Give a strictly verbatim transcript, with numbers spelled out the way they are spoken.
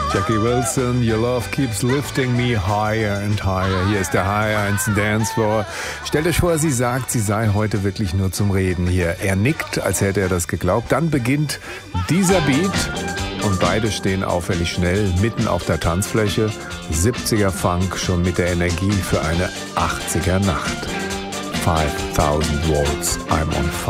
Jackie Wilson, Your Love Keeps Lifting Me Higher and Higher. Hier ist der H R eins Dance Floor. Stellt euch vor, sie sagt, sie sei heute wirklich nur zum Reden hier. Er nickt, als hätte er das geglaubt. Dann beginnt dieser Beat und beide stehen auffällig schnell mitten auf der Tanzfläche. siebziger Funk, schon mit der Energie für eine achtziger Nacht. five thousand volts, I'm on fire.